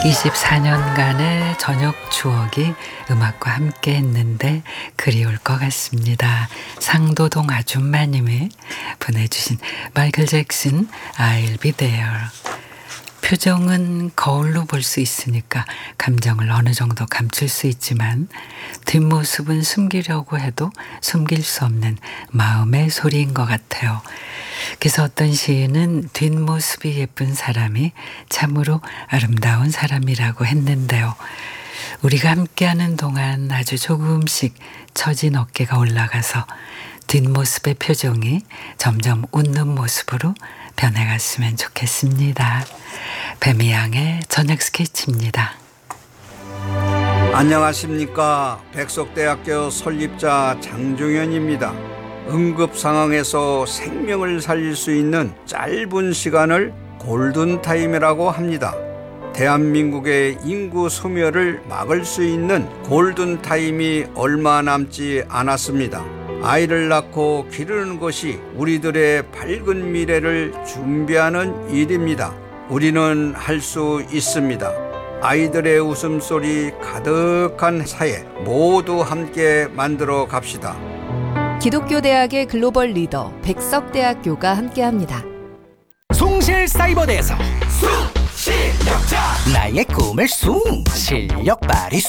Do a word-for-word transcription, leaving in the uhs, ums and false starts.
이십사 년간의 저녁 추억이 음악과 함께 했는데 그리울 것 같습니다. 상도동 아줌마님이 보내주신 마이클 잭슨 I'll be there. 표정은 거울로 볼 수 있으니까 감정을 어느 정도 감출 수 있지만 뒷모습은 숨기려고 해도 숨길 수 없는 마음의 소리인 것 같아요. 그래서 어떤 시인은 뒷모습이 예쁜 사람이 참으로 아름다운 사람이라고 했는데요. 우리가 함께하는 동안 아주 조금씩 처진 어깨가 올라가서 뒷모습의 표정이 점점 웃는 모습으로 변해갔으면 좋겠습니다. 뱀이양의 저녁 스케치입니다. 안녕하십니까. 백석대학교 설립자 장종현입니다. 응급 상황에서 생명을 살릴 수 있는 짧은 시간을 골든타임이라고 합니다. 대한민국의 인구 소멸을 막을 수 있는 골든타임이 얼마 남지 않았습니다. 아이를 낳고 기르는 것이 우리들의 밝은 미래를 준비하는 일입니다. 우리는 할 수 있습니다. 아이들의 웃음소리 가득한 사회 모두 함께 만들어 갑시다. 기독교대학의 글로벌 리더 백석대학교가 함께합니다. 숭실사이버대에서 숭실력자 나의 꿈을 숭 실력 발휘 숭